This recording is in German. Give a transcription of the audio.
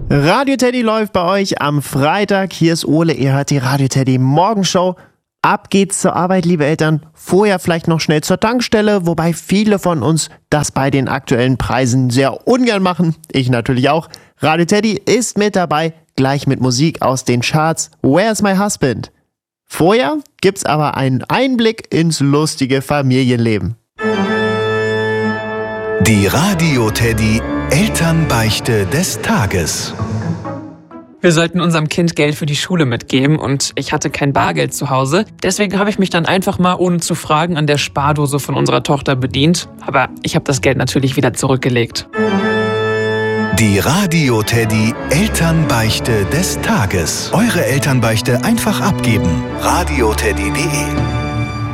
Radio Teddy läuft bei euch am Freitag. Hier ist Ole, ihr hört die Radio Teddy Morgenshow. Ab geht's zur Arbeit, liebe Eltern. Vorher vielleicht noch schnell zur Tankstelle, wobei viele von uns das bei den aktuellen Preisen sehr ungern machen. Ich natürlich auch. Radio Teddy ist mit dabei, gleich mit Musik aus den Charts. Where's My Husband? Vorher gibt's aber einen Einblick ins lustige Familienleben. Die Radio Teddy Elternbeichte des Tages. Wir sollten unserem Kind Geld für die Schule mitgeben und ich hatte kein Bargeld zu Hause. Deswegen habe ich mich dann einfach mal, ohne zu fragen, an der Spardose von unserer Tochter bedient. Aber ich habe das Geld natürlich wieder zurückgelegt. Die Radio Teddy Elternbeichte des Tages. Eure Elternbeichte einfach abgeben. radioteddy.de